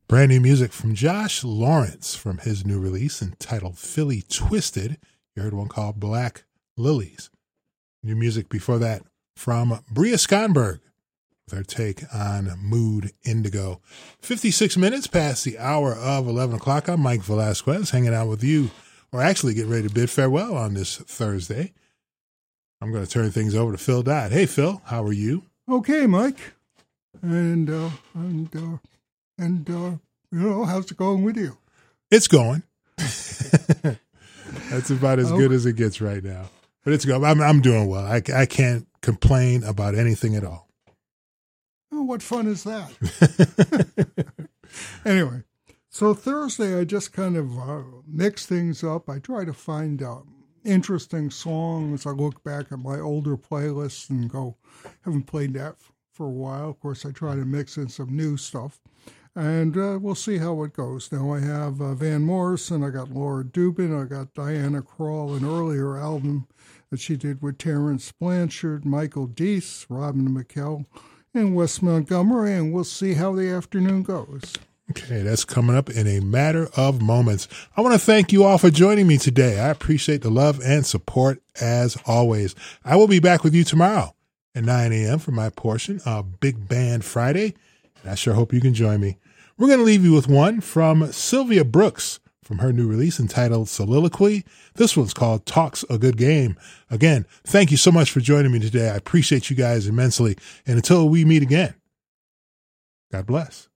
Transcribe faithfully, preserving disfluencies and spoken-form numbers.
Brand new music from Josh Lawrence from his new release entitled Philly Twisted. You heard one called Black Lilies. New music before that from Bria Skonberg with her take on Mood Indigo. fifty-six minutes past the hour of eleven o'clock. I'm Mike Velasquez hanging out with you, or actually getting ready to bid farewell on this Thursday. I'm going to turn things over to Phil Dodd. Hey, Phil, how are you? Okay, Mike. And, uh, and, uh, And, uh, you know, how's it going with you? It's going. That's about as good as it gets right now. But it's going. I'm, I'm doing well. I, I can't complain about anything at all. Oh, what fun is that? Anyway, so Thursday I just kind of uh, mix things up. I try to find uh, interesting songs. I look back at my older playlists and go, haven't played that f- for a while. Of course, I try to mix in some new stuff. And uh, we'll see how it goes. Now I have uh, Van Morrison, I got Laura Dubin, I got Diana Krall, an earlier album that she did with Terrence Blanchard, Michael Deese, Robin McKell, and Wes Montgomery, and we'll see how the afternoon goes. Okay, that's coming up in a matter of moments. I want to thank you all for joining me today. I appreciate the love and support as always. I will be back with you tomorrow at nine a.m. for my portion of Big Band Friday. And I sure hope you can join me. We're going to leave you with one from Sylvia Brooks from her new release entitled Soliloquy. This one's called Talk's a Good Game. Again, thank you so much for joining me today. I appreciate you guys immensely. And until we meet again, God bless.